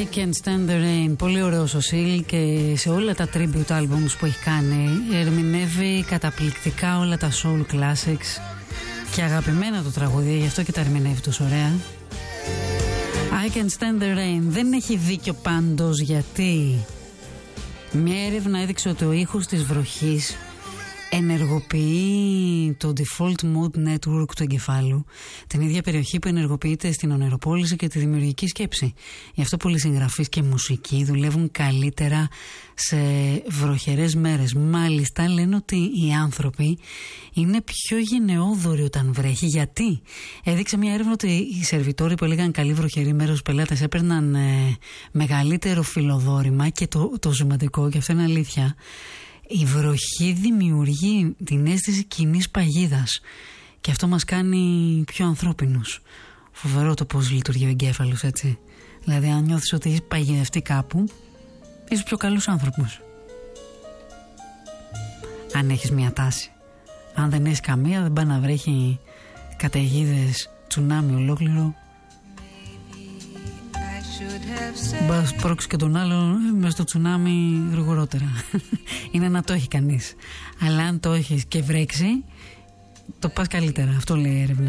I Can't Stand the Rain. Πολύ ωραίος ο Seal και σε όλα τα tribute albums που έχει κάνει ερμηνεύει καταπληκτικά όλα τα soul classics και αγαπημένα του τραγούδια, γι' αυτό και τα ερμηνεύει τόσο ωραία. I Can't Stand the Rain. Δεν έχει δίκιο πάντως, γιατί μια έρευνα έδειξε ότι ο ήχος της βροχής ενεργοποιεί το default mode network του εγκεφάλου, την ίδια περιοχή που ενεργοποιείται στην ονειροπόληση και τη δημιουργική σκέψη. Γι' αυτό πολλοί συγγραφείς και μουσικοί δουλεύουν καλύτερα σε βροχερές μέρες. Μάλιστα λένε ότι οι άνθρωποι είναι πιο γενναιόδοροι όταν βρέχει. Γιατί? Έδειξε μια έρευνα ότι οι σερβιτόροι που έλεγαν καλή βροχερή μέρα στους πελάτες έπαιρναν μεγαλύτερο φιλοδόρημα, και το σημαντικό, και αυτό είναι αλήθεια, η βροχή δημιουργεί την αίσθηση κοινής παγίδας και αυτό μας κάνει πιο ανθρώπινους. Φοβερό το πώς λειτουργεί ο εγκέφαλος, έτσι. Δηλαδή αν νιώθεις ότι έχεις παγιδευτεί κάπου, είσαι πιο καλούς άνθρωπος. Αν έχεις μια τάση. Αν δεν έχεις καμία, δεν πάει να βρέχει καταιγίδες, τσουνάμι ολόκληρο, μπας πρόξει και τον άλλο μες στο τσουνάμι γρηγορότερα. Είναι να το έχει κανείς. Αλλά αν το έχεις και βρέξει, το πας καλύτερα. Αυτό λέει η έρευνα.